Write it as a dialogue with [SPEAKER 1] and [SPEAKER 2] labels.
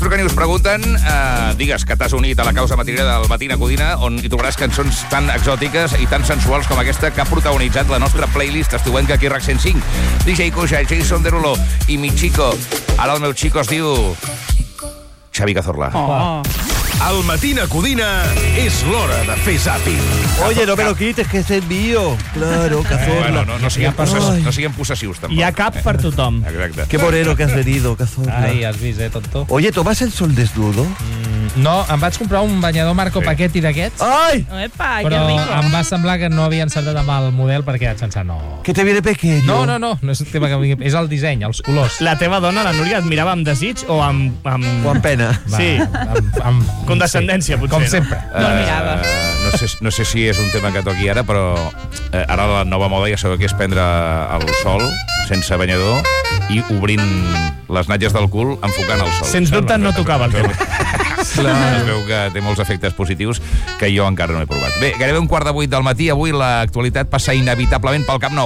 [SPEAKER 1] Suposo que ni us pregunten, digues que t'has unit a la causa matinera del Matina Codina, on hi trobaràs cançons tan exòtiques i tan sensuals com aquesta que ha protagonitzat la nostra playlist estiuenca aquí a RAC 105. DJ Cuja, Jason Derulo i mi chico. Ara el meu chico es diu Xavi Cazorla.
[SPEAKER 2] Al Matina Codina és l'hora de fer zàping.
[SPEAKER 3] Oye, no me lo quites, que es el mío. Claro, Cazorla.
[SPEAKER 1] Bueno, no siguem possessius, tampoc.
[SPEAKER 4] Hi ha cap per tothom.
[SPEAKER 1] Exacte.
[SPEAKER 3] Qué moreno que has venido, Cazorla.
[SPEAKER 5] Ai, has vist, tonto?
[SPEAKER 3] Oye, ¿tomas el sol desnudo?
[SPEAKER 5] No, em vaig comprar un banyador Marco Paquetti d'aquests,
[SPEAKER 3] ¡Ay!
[SPEAKER 4] Epa,
[SPEAKER 5] però em va semblar que no havia encertat amb el model perquè vaig pensar, no...
[SPEAKER 3] Que te viene pequeño.
[SPEAKER 5] No és el tema que vingui, és el disseny, els colors.
[SPEAKER 4] La teva dona, la Núria, et mirava amb desig o amb...
[SPEAKER 3] O amb pena.
[SPEAKER 4] Sí.
[SPEAKER 5] Amb
[SPEAKER 4] Condescendència, potser,
[SPEAKER 5] com
[SPEAKER 4] no?
[SPEAKER 5] sempre.
[SPEAKER 6] No el mirava.
[SPEAKER 1] No sé si és un tema que toqui ara, però ara la nova moda ja sabeu que és prendre el sol sense banyador i obrint les natges del cul enfocant el sol.
[SPEAKER 4] Sens dubte no tocava el tema.
[SPEAKER 1] Es veu que té molts efectes positius que jo encara no he provat. Bé, gairebé 7:15 del matí. Avui l'actualitat passa inevitablement pel Camp Nou.